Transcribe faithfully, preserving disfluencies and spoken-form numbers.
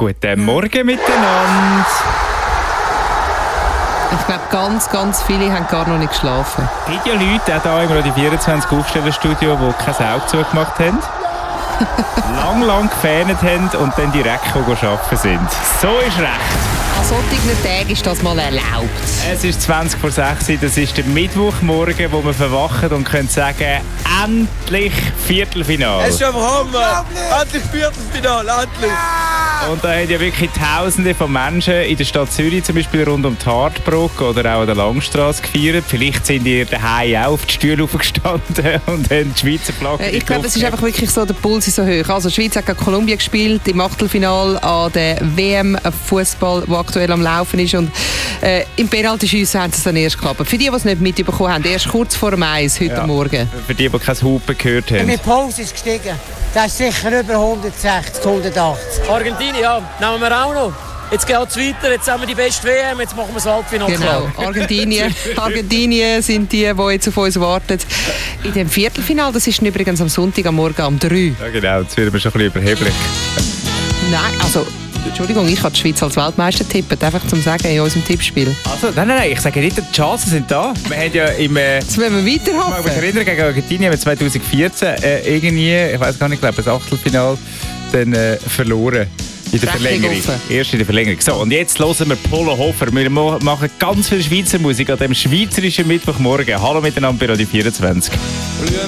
Guten Morgen miteinander. Ich glaube, ganz, ganz viele haben gar noch nicht geschlafen. Es gibt ja Leute, auch hier im Radio vierundzwanzig Aufstellerstudio, die kein Auge zugemacht haben. lang, lang gefähnet haben und dann direkt arbeiten sind. So ist recht. An solchen Tagen ist das mal erlaubt. Es ist zwanzig vor sechs, das ist der Mittwochmorgen, wo wir verwachen und können sagen, endlich Viertelfinale. Es ist einfach Hammer! Endlich Viertelfinale, endlich! Und da haben ja wirklich Tausende von Menschen in der Stadt Zürich, zum Beispiel rund um die Hartbrücke oder auch an der Langstrasse gefeiert. Vielleicht sind ihr daheim auch auf die Stühle aufgestanden und haben die Schweizer Flagge. Ich glaube, es ist einfach wirklich so, der Puls ist so hoch. Also die Schweiz hat gegen Kolumbien gespielt im Achtelfinale an der W M-Fußball, der aktuell am Laufen ist. Und äh, im Penaltyschiessen haben sie es dann erst geklappt. Für die, die es nicht mitbekommen haben, erst kurz vor dem Eis heute Ja. Morgen. Für die, die kein Hupen gehört haben. Mein Puls ist gestiegen. Das ist sicher über hundertsechzig, hundertachtzig. Argentinien, ja, nehmen wir auch noch. Jetzt geht es weiter, jetzt haben wir die beste W M, jetzt machen wir das Halbfinale. Genau, Argentinien, Argentinien sind die, die jetzt auf uns warten. In dem Viertelfinale, das ist übrigens am Sonntag am Morgen um drei. Ja genau, jetzt werden wir schon ein bisschen überheblich. Nein, also, Entschuldigung, ich habe die Schweiz als Weltmeister tippt, einfach zum Sagen in unserem Tippspiel. Also, nein, nein, nein, ich sage nicht, die Chancen sind da. Wir haben ja im... Äh, Jetzt wollen wir Ich mag mich weiterhoffen. erinnern, gegen Argentinien haben wir zwanzig vierzehn äh, irgendwie, ich weiß gar nicht, ich glaube, das Achtelfinale dann äh, verloren. In der Rechnung Verlängerung. offen. Erst in der Verlängerung. So, und jetzt hören wir Polo Hofer. Wir mo- machen ganz viel Schweizer Musik an dem schweizerischen Mittwochmorgen. Hallo miteinander bei Radio vierundzwanzig.